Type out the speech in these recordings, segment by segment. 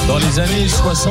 Dans les années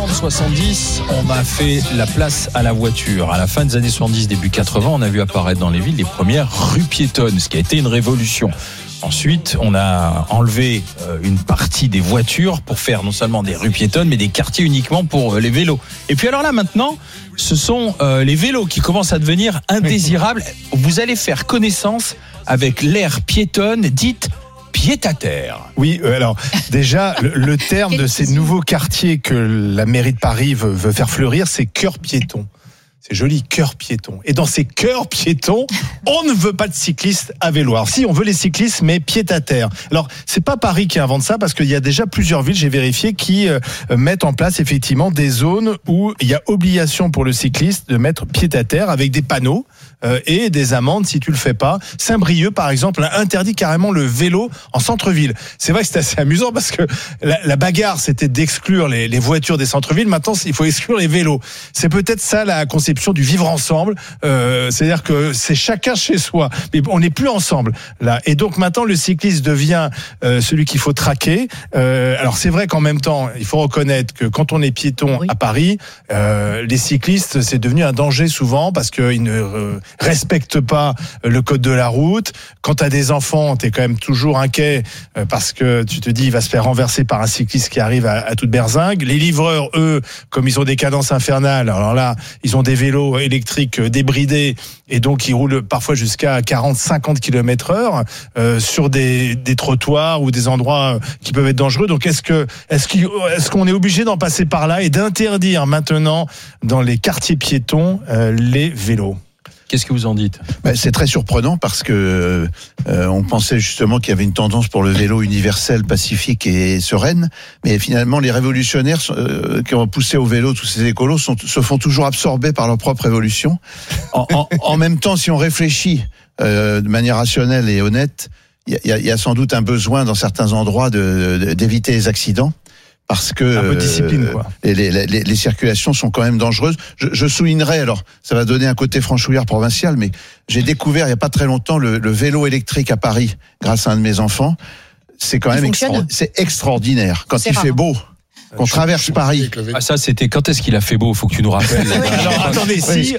60-70, on a fait la place à la voiture. À la fin des années 70, début 80, on a vu apparaître dans les villes les premières rues piétonnes, ce qui a été une révolution. Ensuite, on a enlevé une partie des voitures pour faire non seulement des rues piétonnes, mais des quartiers uniquement pour les vélos. Et puis alors là, maintenant, ce sont les vélos qui commencent à devenir indésirables. Vous allez faire connaissance avec l'ère piétonne dite pied-à-terre. Oui, alors déjà, le terme de ces nouveaux quartiers que la mairie de Paris veut faire fleurir, c'est cœur piéton. C'est joli, cœur piéton. Et dans ces cœurs piétons, on ne veut pas de cyclistes à vélo. Alors si, on veut les cyclistes, mais pied-à-terre. Alors, c'est pas Paris qui invente ça, parce qu'il y a déjà plusieurs villes, j'ai vérifié, qui mettent en place effectivement des zones où il y a obligation pour le cycliste de mettre pied-à-terre avec des panneaux et des amendes si tu le fais pas. Saint-Brieuc, par exemple, a interdit carrément le vélo en centre-ville. C'est vrai que c'est assez amusant parce que la bagarre, c'était d'exclure les voitures des centres-villes. Maintenant, il faut exclure les vélos. C'est peut-être ça la conception du vivre ensemble. C'est-à-dire que c'est chacun chez soi. Mais on n'est plus ensemble, là. Et donc, maintenant, le cycliste devient celui qu'il faut traquer. Alors, c'est vrai qu'en même temps, il faut reconnaître que quand on est piéton à Paris, les cyclistes, c'est devenu un danger souvent parce qu'ils ne respectent pas le code de la route. Quand tu as des enfants, tu es quand même toujours inquiet parce que tu te dis il va se faire renverser par un cycliste qui arrive à toute berzingue. Les livreurs, eux, comme ils ont des cadences infernales, alors là, ils ont des vélos électriques débridés et donc ils roulent parfois jusqu'à 40-50 km/h sur des trottoirs ou des endroits qui peuvent être dangereux. Donc est-ce qu'on est obligé d'en passer par là et d'interdire maintenant dans les quartiers piétons les vélos ? Qu'est-ce que vous en dites ? C'est très surprenant parce que on pensait justement qu'il y avait une tendance pour le vélo universel, pacifique et sereine, mais finalement les révolutionnaires qui ont poussé au vélo, tous ces écolos, se font toujours absorber par leur propre évolution. En même temps, si on réfléchit de manière rationnelle et honnête, il y a sans doute un besoin dans certains endroits d'éviter les accidents. Parce que un peu de discipline, quoi. Les circulations sont quand même dangereuses. Je soulignerai, alors ça va donner un côté franchouillard provincial, mais j'ai découvert il n'y a pas très longtemps le vélo électrique à Paris grâce à un de mes enfants. C'est quand même c'est extraordinaire. Quand il fait beau, qu'on traverse Paris. Ça, c'était quand est-ce qu'il a fait beau ? Il faut que tu nous rappelles. Alors attendez, si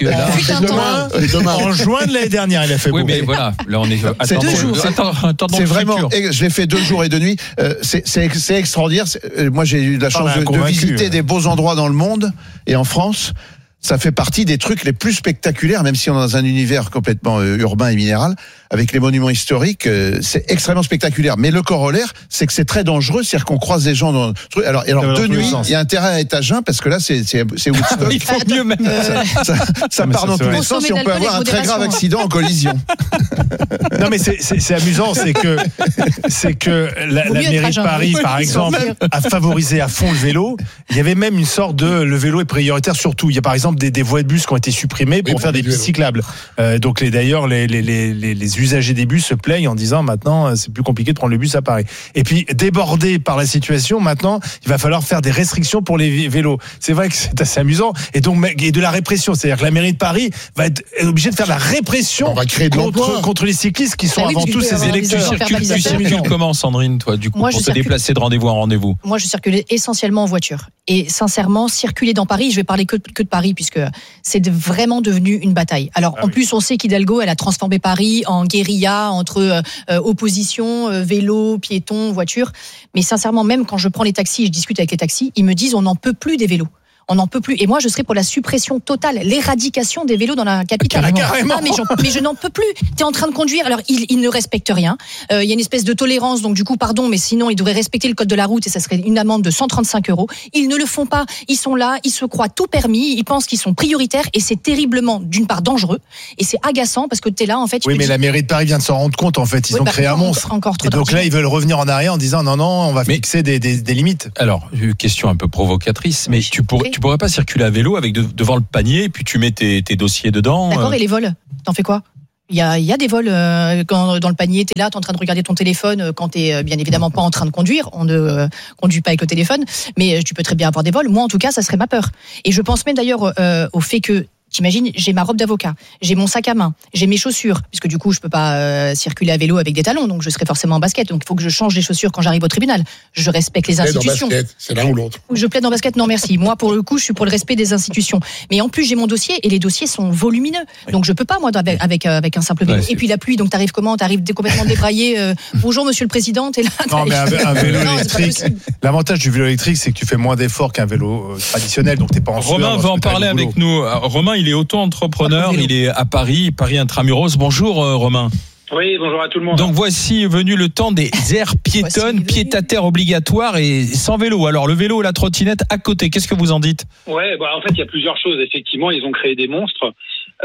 demain, en juin de l'année dernière, il a fait beau. Oui, mais voilà, là on est. Attends, c'est vraiment. Je l'ai fait 2 jours et 2 nuits. C'est extraordinaire. Moi, j'ai eu la chance de visiter des beaux endroits dans le monde et en France. Ça fait partie des trucs les plus spectaculaires, même si on est dans un univers complètement urbain et minéral, avec les monuments historiques, c'est extrêmement spectaculaire. Mais le corollaire, c'est que c'est très dangereux, c'est-à-dire qu'on croise des gens dans le truc. Alors de nuit, il y a intérêt à être à jeun, parce que là, c'est Woodstock. Il faut mieux même. Ça part dans tous les sens et on peut avoir un très grave accident en collision. Non, mais c'est amusant, c'est que la mairie de Paris, par exemple, a favorisé à fond le vélo. Il y avait même une sorte de le vélo est prioritaire sur tout. Il y a par exemple des voies de bus qui ont été supprimées pour faire des pistes cyclables. Donc d'ailleurs les usagers des bus se plaignent en disant maintenant c'est plus compliqué de prendre le bus à Paris. Et puis débordé par la situation, maintenant il va falloir faire des restrictions pour les vélos. C'est vrai que c'est assez amusant et de la répression, c'est-à-dire que la mairie de Paris va être obligée de faire de la répression contre les cyclistes qui sont avant tout ces électeurs. Tu circules comment, Sandrine, toi, du coup, pour te déplacer de rendez-vous en rendez-vous ? Moi, je circule essentiellement en voiture. Et sincèrement, circuler dans Paris, je vais parler que de Paris, puisque c'est vraiment devenu une bataille. Alors, en plus, on sait qu'Hidalgo, elle a transformé Paris en guérilla entre opposition, vélo, piéton, voiture. Mais sincèrement, même quand je prends les taxis et je discute avec les taxis, ils me disent on n'en peut plus des vélos. On n'en peut plus. Et moi, je serais pour la suppression totale, l'éradication des vélos dans la capitale. Carrément. Mais je n'en peux plus. T'es en train de conduire. Alors, ils ne respectent rien. Il y a une espèce de tolérance. Donc, du coup, pardon, mais sinon, ils devraient respecter le code de la route et ça serait une amende de 135 €. Ils ne le font pas. Ils sont là. Ils se croient tout permis. Ils pensent qu'ils sont prioritaires et c'est terriblement, d'une part, dangereux. Et c'est agaçant parce que t'es là, en fait. Oui, mais la mairie de Paris vient de s'en rendre compte, en fait. Ils ont créé un monstre. Encore trop. Et donc là, ils veulent revenir en arrière en disant non, on va fixer des limites. Alors, question un peu provocatrice, mais tu pourrais pas circuler à vélo avec devant le panier, puis tu mets tes dossiers dedans. D'accord, et les vols, t'en fais quoi ? Il y a des vols quand dans le panier, t'es là, t'es en train de regarder ton téléphone quand t'es bien évidemment pas en train de conduire. On ne conduit pas avec le téléphone, mais tu peux très bien avoir des vols. Moi, en tout cas, ça serait ma peur. Et je pense même d'ailleurs au fait que T'imagines, j'ai ma robe d'avocat, j'ai mon sac à main, j'ai mes chaussures, puisque du coup, je peux pas circuler à vélo avec des talons, donc je serai forcément en basket. Donc il faut que je change les chaussures quand j'arrive au tribunal. Je respecte les institutions. Basket, c'est l'un ou l'autre. Je plaide en basket, non merci. Moi, pour le coup, je suis pour le respect des institutions. Mais en plus, j'ai mon dossier et les dossiers sont volumineux. Donc je peux pas, moi, avec un simple vélo. Et puis la pluie, donc t'arrives comment? T'arrives complètement débraillé. Bonjour, monsieur le président, t'es là. Non, mais un vélo électrique. L'avantage du vélo électrique, c'est que tu fais moins d'efforts qu'un vélo traditionnel, donc t'es pas en sueur. Romain va en parler avec nous. Romain, il est auto-entrepreneur, il est à Paris Intramuros. Bonjour Romain. Oui, bonjour à tout le monde. Donc voici venu le temps des aires piétonnes, pied-à-terre obligatoire et sans vélo. Alors le vélo et la trottinette à côté, qu'est-ce que vous en dites? Ouais, en fait il y a plusieurs choses. Effectivement, ils ont créé des monstres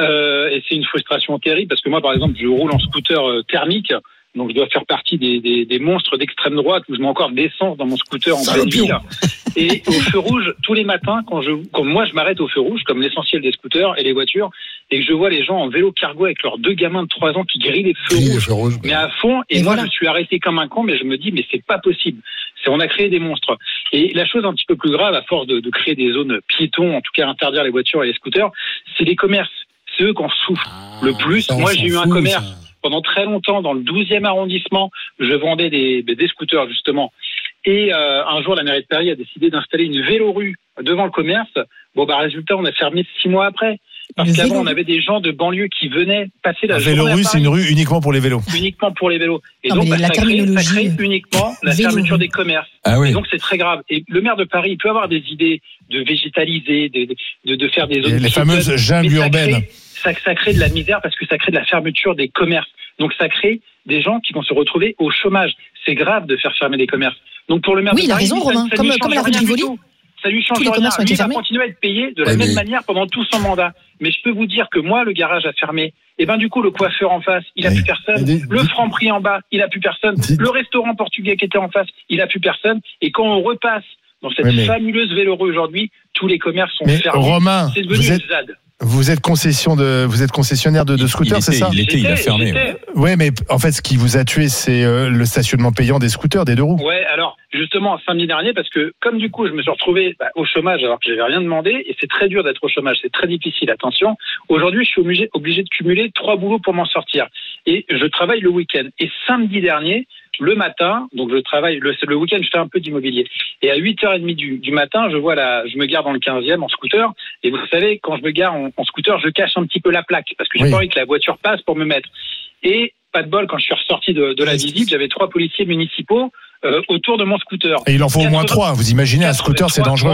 et c'est une frustration terrible parce que moi par exemple je roule en scooter thermique. Donc je dois faire partie des monstres d'extrême droite où je mets encore d'essence dans mon scooter en pleine ville. Et au feu rouge, tous les matins, quand moi je m'arrête au feu rouge, comme l'essentiel des scooters et les voitures, et que je vois les gens en vélo cargo avec leurs 2 gamins de 3 ans qui grillent les feux rouges, mais à fond, et moi je suis arrêté comme un con, mais je me dis, mais c'est pas possible. On a créé des monstres. Et la chose un petit peu plus grave, à force de créer des zones piétons, en tout cas interdire les voitures et les scooters, c'est les commerces. C'est eux qu'on souffre le plus. Moi j'ai eu un commerce. Pendant très longtemps, dans le 12e arrondissement, je vendais des scooters, justement. Et un jour, la mairie de Paris a décidé d'installer une vélorue devant le commerce. Résultat, on a fermé 6 mois après. Parce qu'avant, on avait des gens de banlieue qui venaient passer la journée à Paris. Vélorue, c'est une rue uniquement pour les vélos. Uniquement pour les vélos. Et donc, ça crée uniquement la fermeture des commerces. Ah oui. Et donc, c'est très grave. Et le maire de Paris, il peut avoir des idées de végétaliser, de faire des zones... Les fameuses jungles urbaines. Ça crée de la misère parce que ça crée de la fermeture des commerces. Donc ça crée des gens qui vont se retrouver au chômage. C'est grave de faire fermer des commerces. Donc pour le maire de Paris, il a raison, Romain. Comme la rue de Rivoli. Ça lui change rien. Lui va continuer à être payé de la même manière pendant tout son mandat. Mais je peux vous dire que moi, le garage a fermé. Et du coup, le coiffeur en face, il a plus personne. Le Franprix en bas, il a plus personne. Le restaurant portugais qui était en face, il a plus personne. Et quand on repasse dans cette fabuleuse vélorue aujourd'hui, tous les commerces sont fermés. Romain, c'est devenu une ZAD. Vous êtes concessionnaire de scooters, c'est ça? Il a fermé. Oui, mais en fait, ce qui vous a tué, c'est le stationnement payant des scooters, des 2 roues. Ouais, alors justement, samedi dernier, parce que comme du coup, je me suis retrouvé au chômage alors que j'avais rien demandé, et c'est très dur d'être au chômage, c'est très difficile. Attention, aujourd'hui, je suis obligé de cumuler 3 boulots pour m'en sortir, et je travaille le week-end. Et samedi dernier, le matin, donc je travaille le week-end, je fais un peu d'immobilier. Et à 8h30 du matin, je me gare dans le 15e en scooter. Et vous savez, quand je me gare en scooter, je cache un petit peu la plaque parce que j'ai pas envie que la voiture passe pour me mettre. Et pas de bol, quand je suis ressorti de la visite, j'avais 3 policiers municipaux autour de mon scooter. Et il en faut au moins 3. Vous imaginez, un scooter, c'est dangereux.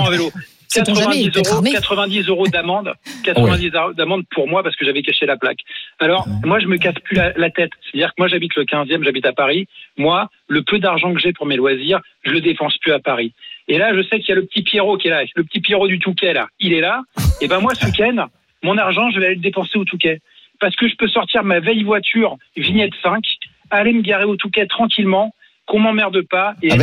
90 euros d'amende. 90 d'amende pour moi parce que j'avais caché la plaque. Alors, moi, je me casse plus la tête. C'est-à-dire que moi, j'habite le 15e, j'habite à Paris. Moi, le peu d'argent que j'ai pour mes loisirs, je le dépense plus à Paris. Et là, je sais qu'il y a le petit Pierrot qui est là. Le petit Pierrot du Touquet, là. Il est là. Et moi, ce week-end, mon argent, je vais aller le dépenser au Touquet. Parce que je peux sortir ma vieille voiture, vignette 5, aller me garer au Touquet tranquillement, qu'on m'emmerde pas. Et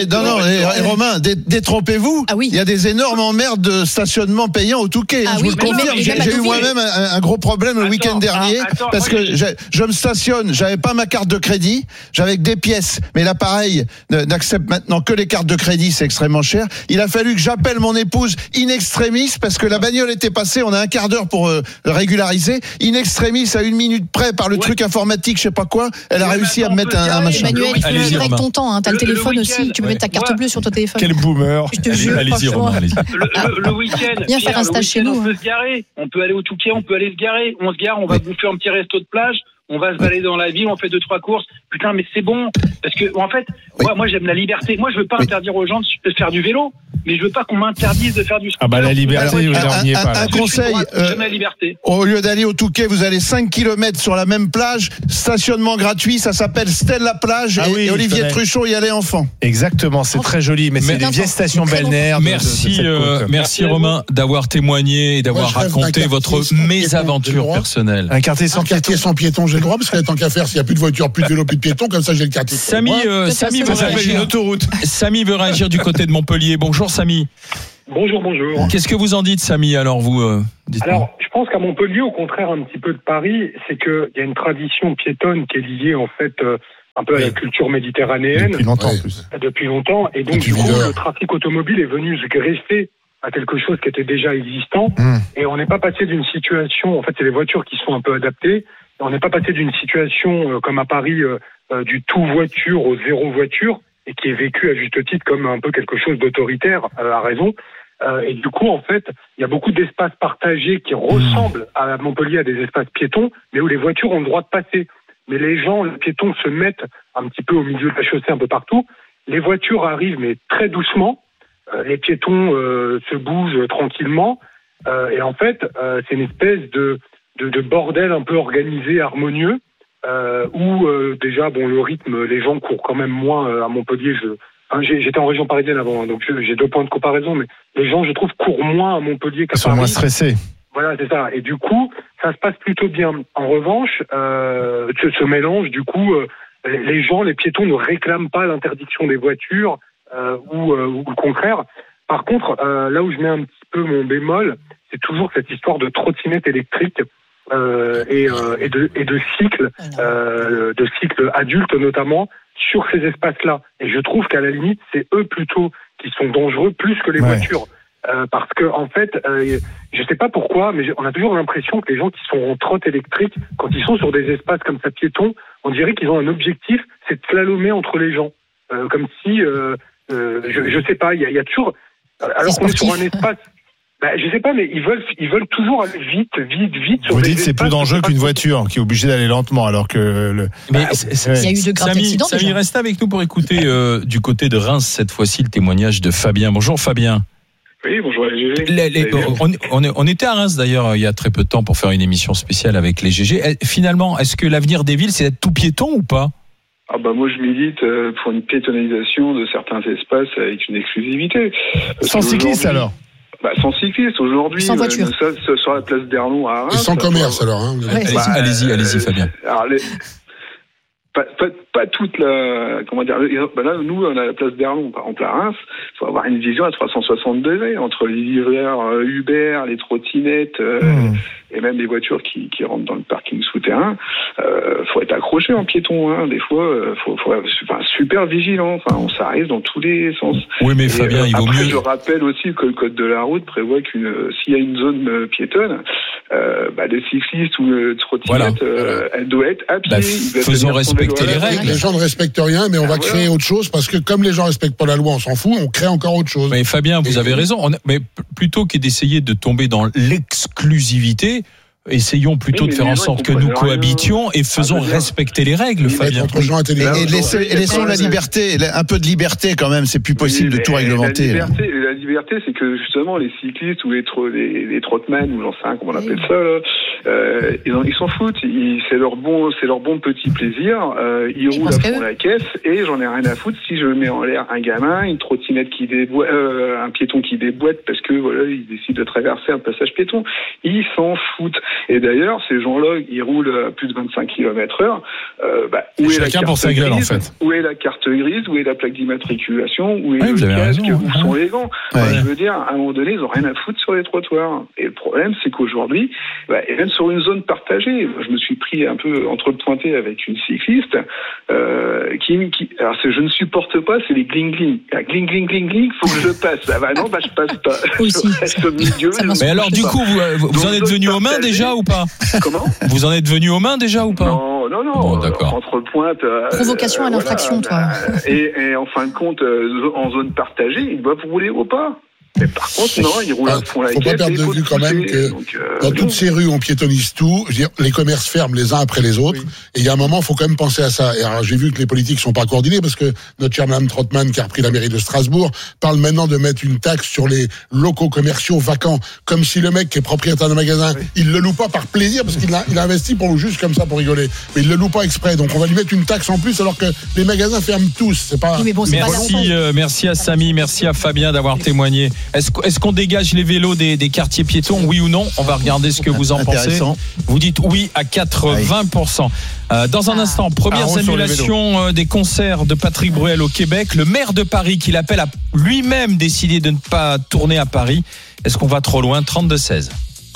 Romain, détrompez-vous. Ah oui. Il y a des énormes emmerdes de stationnement payant au Touquet. Je vous le confirme. J'ai eu moi-même un gros problème le week-end dernier parce que je me stationne. J'avais pas ma carte de crédit. J'avais que des pièces. Mais l'appareil n'accepte maintenant que les cartes de crédit. C'est extrêmement cher. Il a fallu que j'appelle mon épouse in extremis parce que la bagnole était passée. On a un quart d'heure pour régulariser. In extremis à 1 minute près par le truc informatique, je sais pas quoi. Elle a réussi à me mettre un machin. Emmanuel, ton temps, t'as le téléphone aussi, tu peux mettre ta carte bleue sur ton téléphone. Quel boomer. Je te jure, allez-y, Romain, allez-y. Le week-end, viens faire un stage chez nous. On peut se garer, on peut aller au Touquet, on peut aller se garer, on se gare, on va bouffer un petit resto de plage, on va se balader dans la ville, on fait 2-3 courses. Putain, mais c'est bon, parce que en fait, moi j'aime la liberté. Moi je veux pas interdire aux gens de faire du vélo, mais je veux pas qu'on m'interdise de faire du scooter. La liberté, un conseil, j'aime la liberté. Au lieu d'aller au Touquet, vous allez 5 km sur la même plage, stationnement gratuit, ça s'appelle Stella Plage, et Olivier Truchot y allait enfant. Exactement, c'est très joli, mais c'est des vieilles stations balnéaires. Merci Romain d'avoir témoigné et d'avoir raconté votre mésaventure personnelle. Un quartier sans piéton, j'ai le droit, parce qu'il y a tant qu'à faire, s'il n'y a plus de voitures, plus de vélos, plus de piétons, comme ça j'ai le quartier. Samy veut réagir. Une autoroute. Samy veut réagir du côté de Montpellier. Bonjour Samy. Bonjour. Qu'est-ce que vous en dites, Samy? Alors Alors, je pense qu'à Montpellier, au contraire un petit peu de Paris, c'est qu'il y a une tradition piétonne qui est liée en fait un peu à la culture méditerranéenne. Depuis longtemps en plus. Depuis longtemps. Et donc, du coup, le trafic automobile est venu se greffer à quelque chose qui était déjà existant. Et on n'est pas passé d'une situation, en fait, c'est les voitures qui sont un peu adaptées. On n'est pas passé d'une situation comme à Paris, du tout voiture au zéro voiture, et qui est vécu à juste titre comme un peu quelque chose d'autoritaire, à raison. Et du coup, en fait, il y a beaucoup d'espaces partagés qui ressemblent à Montpellier à des espaces piétons, mais où les voitures ont le droit de passer. Mais les piétons se mettent un petit peu au milieu de la chaussée, un peu partout. Les voitures arrivent, mais très doucement. Les piétons se bougent tranquillement. Et en fait, c'est une espèce de bordel un peu organisé, harmonieux, où déjà, le rythme, les gens courent quand même moins à Montpellier. J'étais en région parisienne avant, donc j'ai 2 points de comparaison, mais les gens, je trouve, courent moins à Montpellier qu'à Paris. Ils sont moins stressés. Voilà, c'est ça. Et du coup, ça se passe plutôt bien. En revanche, ce mélange, du coup, les piétons ne réclament pas l'interdiction des voitures ou le contraire. Par contre, là où je mets un petit peu mon bémol, c'est toujours cette histoire de trottinette électrique et de cycles adultes notamment sur ces espaces-là. Et je trouve qu'à la limite, c'est eux plutôt qui sont dangereux plus que les voitures. Parce que en fait, je sais pas pourquoi, mais on a toujours l'impression que les gens qui sont en trotte électrique, quand ils sont sur des espaces comme ça piétons, on dirait qu'ils ont un objectif, c'est de slalomer entre les gens, comme si, je sais pas, il y a toujours, alors qu'on est sur un espace. Je sais pas, mais ils veulent toujours aller vite. Sur Vous dites c'est plus dangereux qu'une voiture qui est obligée d'aller lentement, alors que il y a eu de graves accidents. Samy, reste avec nous pour écouter du côté de Reims cette fois-ci le témoignage de Fabien. Bonjour Fabien. Oui, bonjour les GG. On était à Reims d'ailleurs il y a très peu de temps pour faire une émission spéciale avec les GG. Finalement, est-ce que l'avenir des villes c'est d'être tout piéton ou pas ? Moi je milite pour une piétonisation de certains espaces avec une exclusivité. Sans cycliste alors ? Sans cycliste aujourd'hui. Sans voiture. Ça, sur la place d'Erlon à Reims. Et sans commerce alors. Hein, allez-y Fabien. Alors, pas toute la, comment dire, là, nous, on a la place d'Erlon, par exemple, à Reims. Il faut avoir une vision à 360 degrés entre les livreurs Uber, les trottinettes, et même les voitures qui rentrent dans le parking souterrain. Faut être accroché en piéton, hein. Des fois, faut être super vigilant. Enfin, ça arrive dans tous les sens. Oui, mais Fabien, il vaut mieux. Je rappelle aussi que le code de la route prévoit s'il y a une zone piétonne, les cyclistes ou les trottinettes, elle doit être à pied. Faisons respecter les règles. Les gens ne respectent rien, mais on va créer autre chose parce que comme les gens respectent pas la loi, on s'en fout, on crée encore autre chose. Mais Fabien, vous avez raison. Mais plutôt que d'essayer de tomber dans l'exclusivité, essayons plutôt de faire en sorte que nous cohabitions et faisons respecter les règles, Fabien. Et laissons la liberté, un peu de liberté quand même, c'est plus possible de tout réglementer. La liberté, c'est que justement les cyclistes ou les trotman ou j'en sais rien comment on appelle ça, là, ils s'en foutent, c'est leur bon petit plaisir, ils roulent à fond la caisse et j'en ai rien à foutre si je mets en l'air un gamin, une trottinette qui déboîte, un piéton qui déboîte parce que voilà, il décide de traverser un passage piéton, ils s'en foutent. Et d'ailleurs, ces gens-là, ils roulent à plus de 25 km/h. Où est la carte pour sa gueule, grise, en fait. Où est la carte grise? Où est la plaque d'immatriculation? Où est le casque? Où sont les gants? Je veux dire, à un moment donné, ils n'ont rien à foutre sur les trottoirs. Et le problème, c'est qu'aujourd'hui, et même sur une zone partagée, je me suis pris un peu entre-pointé avec une cycliste alors je ne supporte pas, c'est les gling-gling. Gling, gling, gling, gling, faut que je passe. Non, je passe pas. Je reste au milieu. Mais alors, du coup, vous en êtes venu aux mains déjà ou pas? Comment? Vous en êtes venu aux mains déjà ou pas? Non. Bon, d'accord. Entre-pointe. Provocation à l'infraction, toi. Et en fin de compte, en zone partagée, ils doivent rouler au pas. Mais par contre, non, ils roulent à fond la caisse. Faut pas perdre de vue quand même que dans toutes ces rues, on piétonise tout. Je veux dire, les commerces ferment les uns après les autres. Oui. Et il y a un moment, il faut quand même penser à ça. Et alors, j'ai vu que les politiques sont pas coordonnées parce que notre cher Mme Trottmann, qui a repris la mairie de Strasbourg, parle maintenant de mettre une taxe sur les locaux commerciaux vacants. Comme si le mec qui est propriétaire de magasin, il le loue pas par plaisir parce qu'il a investi pour juste comme ça pour rigoler. Mais il le loue pas exprès. Donc on va lui mettre une taxe en plus alors que les magasins ferment tous. C'est pas. Oui, mais bon, merci à Samy, merci à Fabien d'avoir témoigné. Est-ce qu'on dégage les vélos des quartiers piétons, oui ou non? On va regarder ce que vous en pensez. Vous dites oui à 80%. Dans un instant, premières annulations des concerts de Patrick Bruel au Québec. Le maire de Paris qui l'appelle à lui-même décider de ne pas tourner à Paris. Est-ce qu'on va trop loin? 32-16.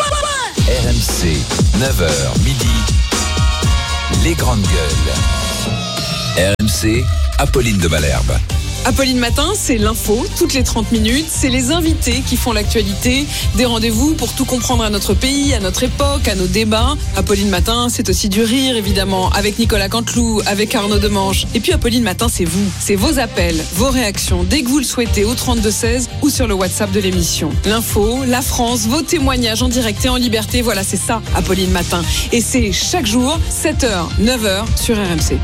RMC, 9h, midi. Les grandes gueules. RMC, Apolline de Malherbe. Apolline Matin, c'est l'info, toutes les 30 minutes. C'est les invités qui font l'actualité. Des rendez-vous pour tout comprendre à notre pays, à notre époque, à nos débats. Apolline Matin, c'est aussi du rire, évidemment, avec Nicolas Canteloup, avec Arnaud Demange. Et puis Apolline Matin, c'est vous. C'est vos appels, vos réactions, dès que vous le souhaitez, au 32-16 ou sur le WhatsApp de l'émission. L'info, la France, vos témoignages en direct et en liberté. Voilà, c'est ça, Apolline Matin. Et c'est chaque jour, 7h, 9h sur RMC.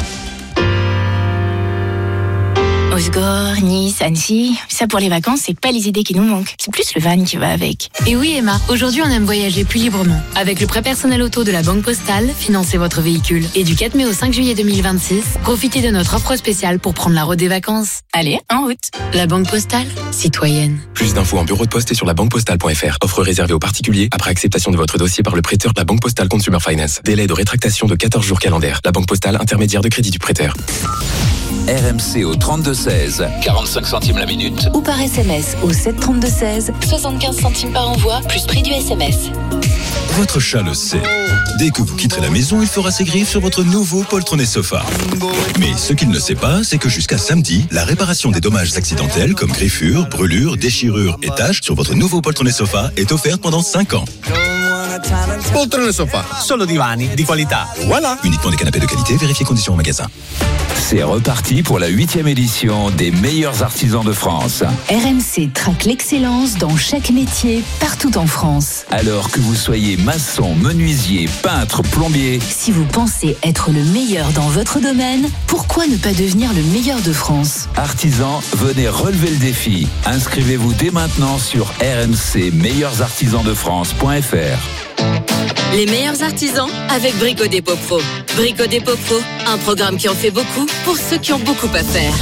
Osgore, Nice, Annecy, ça pour les vacances, c'est pas les idées qui nous manquent. C'est plus le van qui va avec. Et oui Emma, aujourd'hui on aime voyager plus librement. Avec le prêt personnel auto de la Banque Postale, financez votre véhicule. Et du 4 mai au 5 juillet 2026, profitez de notre offre spéciale pour prendre la route des vacances. Allez, en route. La Banque Postale, citoyenne. Plus d'infos en bureau de poste et sur labanquepostale.fr. Offre réservée aux particuliers après acceptation de votre dossier par le prêteur de la Banque Postale Consumer Finance. Délai de rétractation de 14 jours calendaires. La Banque Postale, intermédiaire de crédit du prêteur. RMC au 32-16, 45 centimes la minute. Ou par SMS au 732-16, 75 centimes par envoi, plus prix du SMS. Votre chat le sait. Dès que vous quitterez la maison, il fera ses griffes sur votre nouveau poltronné sofa. Mais ce qu'il ne sait pas, c'est que jusqu'à samedi, la réparation des dommages accidentels comme griffures, brûlures, déchirures et taches sur votre nouveau poltronné sofa est offerte pendant 5 ans. Poltrone Sofa, solo divani di qualità. Voilà. Uniquement des canapés de qualité, vérifiez conditions en magasin. C'est reparti pour la 8e édition des meilleurs artisans de France. RMC traque l'excellence dans chaque métier, partout en France. Alors que vous soyez maçon, menuisier, peintre, plombier. Si vous pensez être le meilleur dans votre domaine, pourquoi ne pas devenir le meilleur de France ? Artisans, venez relever le défi. Inscrivez-vous dès maintenant sur rmcmeilleursartisansdefrance.fr. Les meilleurs artisans avec Brico Dépôt Pro. Brico Dépôt Pro, un programme qui en fait beaucoup pour ceux qui ont beaucoup à faire.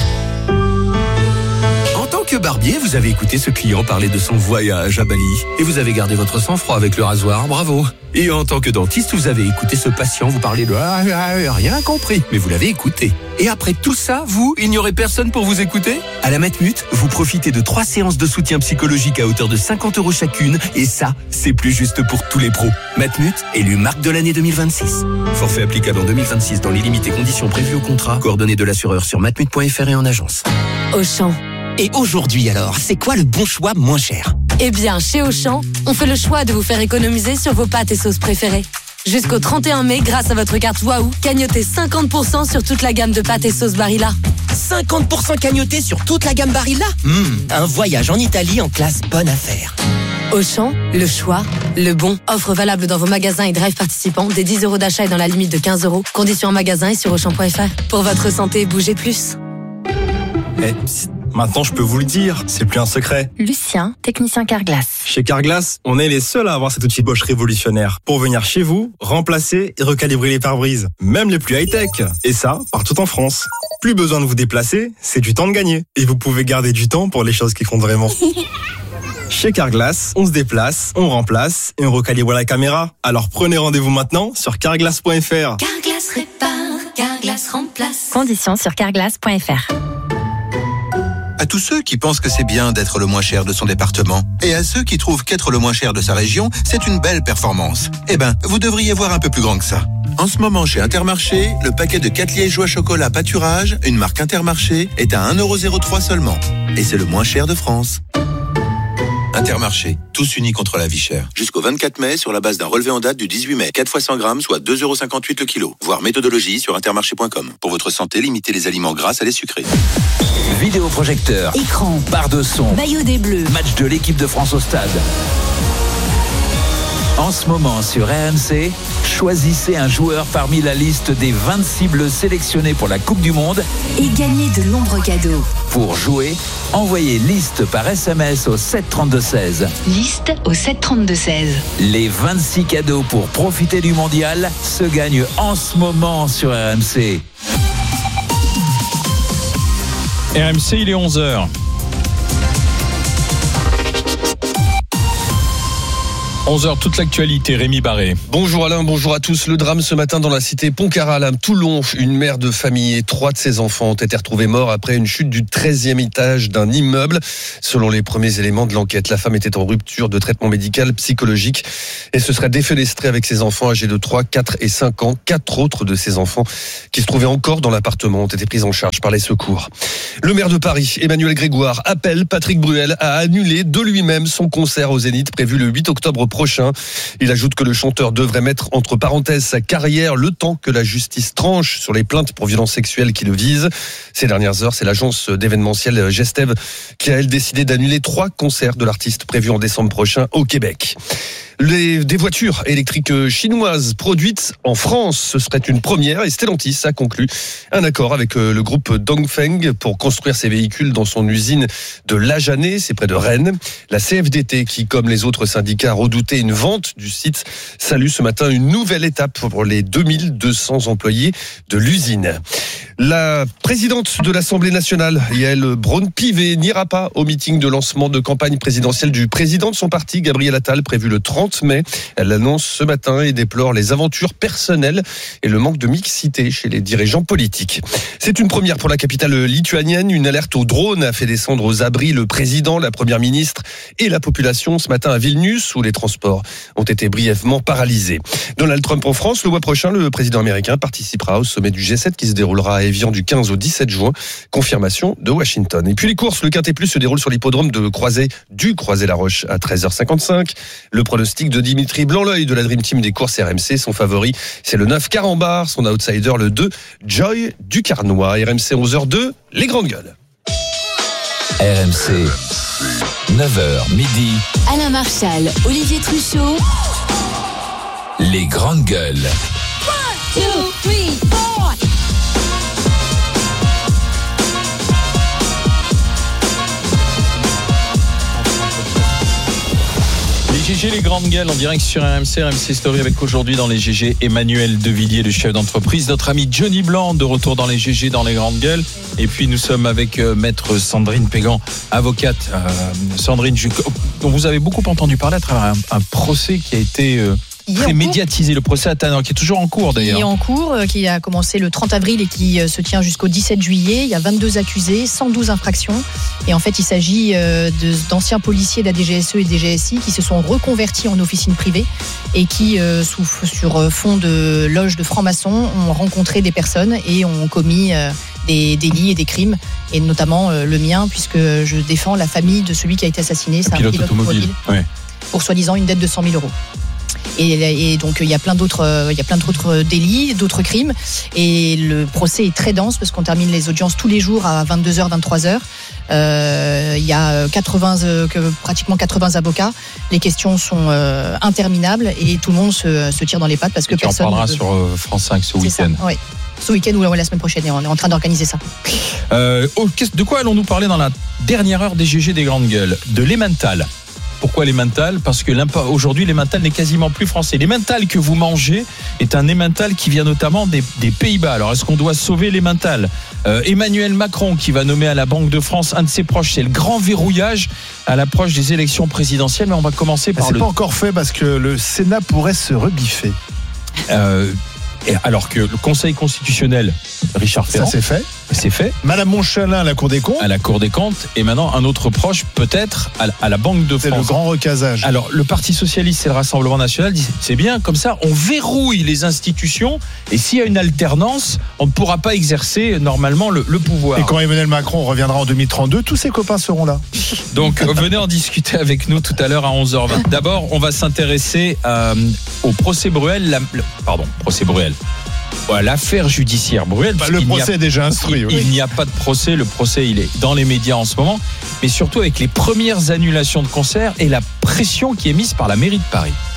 En tant que barbier, vous avez écouté ce client parler de son voyage à Bali et vous avez gardé votre sang-froid avec le rasoir, bravo. Et en tant que dentiste, vous avez écouté ce patient vous parler de rien compris, mais vous l'avez écouté. Et après tout ça, il n'y aurait personne pour vous écouter ? À la Matmut, vous profitez de 3 séances de soutien psychologique à hauteur de 50 € chacune, et ça, c'est plus juste pour tous les pros. Matmut, élu marque de l'année 2026. Forfait applicable en 2026 dans les limites et conditions prévues au contrat. Coordonnées de l'assureur sur matmut.fr et en agence. Auchan. Et aujourd'hui alors, c'est quoi le bon choix moins cher ? Eh bien, chez Auchan, on fait le choix de vous faire économiser sur vos pâtes et sauces préférées. Jusqu'au 31 mai, grâce à votre carte Waouh, cagnotez 50% sur toute la gamme de pâtes et sauces Barilla. 50% cagnoté sur toute la gamme Barilla ? Un voyage en Italie en classe bonne affaire. Auchan, le choix, le bon. Offre valable dans vos magasins et drive participants, des 10 € d'achat et dans la limite de 15 €. Conditions en magasin et sur Auchan.fr. Pour votre santé, bougez plus. Maintenant, je peux vous le dire, c'est plus un secret. Lucien, technicien Carglass. Chez Carglass, on est les seuls à avoir cet outil Bosch révolutionnaire pour venir chez vous, remplacer et recalibrer les pare-brises, même les plus high-tech. Et ça, partout en France. Plus besoin de vous déplacer, c'est du temps de gagner. Et vous pouvez garder du temps pour les choses qui comptent vraiment. Chez Carglass, on se déplace, on remplace et on recalibre la caméra. Alors prenez rendez-vous maintenant sur carglass.fr. Carglass répare, Carglass remplace. Conditions sur carglass.fr. À tous ceux qui pensent que c'est bien d'être le moins cher de son département, et à ceux qui trouvent qu'être le moins cher de sa région, c'est une belle performance. Eh ben, vous devriez voir un peu plus grand que ça. En ce moment, chez Intermarché, le paquet de 4 liégeois chocolat pâturage, une marque Intermarché, est à 1,03 € seulement. Et c'est le moins cher de France. Intermarché, tous unis contre la vie chère. Jusqu'au 24 mai, sur la base d'un relevé en date du 18 mai. 4 fois 100 grammes, soit 2,58 € le kilo. Voir méthodologie sur intermarché.com. Pour votre santé, limitez les aliments gras à les sucrés. Vidéoprojecteur, écran, barre de son, maillot des Bleus, match de l'équipe de France au stade. En ce moment sur RMC, choisissez un joueur parmi la liste des 26 bleus sélectionnés pour la Coupe du Monde et gagnez de nombreux cadeaux. Pour jouer, envoyez liste par SMS au 732-16. Liste au 732-16. Les 26 cadeaux pour profiter du mondial se gagnent en ce moment sur RMC. RMC, il est 11h. 11h, toute l'actualité, Rémi Barré. Bonjour Alain, bonjour à tous. Le drame ce matin dans la cité Pontcarral à Toulon. Une mère de famille et 3 de ses enfants ont été retrouvés morts après une chute du 13e étage d'un immeuble. Selon les premiers éléments de l'enquête, la femme était en rupture de traitement médical psychologique et se serait défenestrée avec ses enfants âgés de 3, 4 et 5 ans. 4 autres de ses enfants qui se trouvaient encore dans l'appartement ont été pris en charge par les secours. Le maire de Paris, Emmanuel Grégoire, appelle Patrick Bruel à annuler de lui-même son concert au Zénith prévu le 8 octobre prochain. Il ajoute que le chanteur devrait mettre entre parenthèses sa carrière le temps que la justice tranche sur les plaintes pour violences sexuelles qui le visent. Ces dernières heures, c'est l'agence d'événementiel Gestev qui a, elle, décidé d'annuler 3 concerts de l'artiste prévus en décembre prochain au Québec. Des voitures électriques chinoises produites en France, ce serait une première et Stellantis a conclu un accord avec le groupe Dongfeng pour construire ces véhicules dans son usine de Lajanais, c'est près de Rennes. La CFDT, qui comme les autres syndicats redoutait une vente du site, salue ce matin une nouvelle étape pour les 2200 employés de l'usine. La présidente de l'Assemblée nationale, Yael Braun-Pivet, n'ira pas au meeting de lancement de campagne présidentielle du président de son parti, Gabriel Attal, prévu le 30 mai. Elle l'annonce ce matin et déplore les aventures personnelles et le manque de mixité chez les dirigeants politiques. C'est une première pour la capitale lituanienne. Une alerte aux drones a fait descendre aux abris le président, la première ministre et la population ce matin à Vilnius, où les transports ont été brièvement paralysés. Donald Trump en France, le mois prochain, le président américain participera au sommet du G7 qui se déroulera à Évian du 15 au 17 juin. Confirmation de Washington. Et puis les courses, le Quintet Plus se déroule sur l'hippodrome de Croisé-la-Roche à 13h55. Le pronostic de Dimitri Blanc-L'œil de la Dream Team des courses RMC. Son favori, c'est le 9 Carambar. Son outsider, le 2 Joy du Carnois. RMC 11h02, les grandes gueules. RMC, 9h midi. Alain Marchal, Olivier Truchot. Les grandes gueules. 1, 2, 3, 4. Les GG, les grandes gueules en direct sur RMC Story avec aujourd'hui dans les GG Emmanuel Devilliers, le chef d'entreprise, notre ami Johnny Blanc de retour dans les GG dans les grandes gueules, et puis nous sommes avec maître Sandrine Pégan, avocate. Sandrine, dont vous avez beaucoup entendu parler à travers un procès qui a été très médiatisé, le procès à Tanner, qui est toujours en cours d'ailleurs. Qui est en cours, qui a commencé le 30 avril et qui se tient jusqu'au 17 juillet. Il y a 22 accusés, 112 infractions. Et en fait, il s'agit d'anciens policiers de la DGSE et DGSI qui se sont reconvertis en officines privées et qui, sur fond de loge de francs-maçons, ont rencontré des personnes et ont commis des délits et des crimes, et notamment le mien, puisque je défends la famille de celui qui a été assassiné. C'est un pilote automobile. Ouais. Pour soi-disant une dette de 100 000 euros. Et donc il y a plein d'autres délits, d'autres crimes, et le procès est très dense parce qu'on termine les audiences tous les jours à 22h, 23h. Il y a pratiquement 80 avocats. Les questions sont interminables et tout le monde se tire dans les pattes parce que personne. On en parlera sur France 5 ce week-end. Oui. Ce week-end ou la semaine prochaine, et on est en train d'organiser ça. De quoi allons-nous parler dans la dernière heure des GG des grandes gueules? De l'emmental. Pourquoi l'emmental? Parce que aujourd'hui, l'emmental n'est quasiment plus français. L'emmental que vous mangez est un emmental qui vient notamment des Pays-Bas. Alors, est-ce qu'on doit sauver l'emmental? Emmanuel Macron, qui va nommer à la Banque de France un de ses proches, c'est le grand verrouillage à l'approche des élections présidentielles. Mais on va commencer par c'est pas encore fait parce que le Sénat pourrait se rebiffer. Alors que le Conseil constitutionnel, Richard Ferrand, ça c'est fait. Madame Montchalin à la Cour des comptes. À la Cour des comptes, et maintenant un autre proche peut-être à la Banque de France. C'est le grand recasage. Alors le Parti socialiste et le Rassemblement national disent c'est bien, comme ça on verrouille les institutions, et s'il y a une alternance, on ne pourra pas exercer normalement le pouvoir. Et quand Emmanuel Macron reviendra en 2032, tous ses copains seront là. Donc venez en discuter avec nous tout à l'heure à 11h20. D'abord, on va s'intéresser au procès Bruel. Procès Bruel. Voilà, l'affaire judiciaire Bruel. Le procès est déjà instruit. Il n'y a pas de procès. Le procès, il est dans les médias en ce moment. Mais surtout avec les premières annulations de concerts et la pression qui est mise par la mairie de Paris.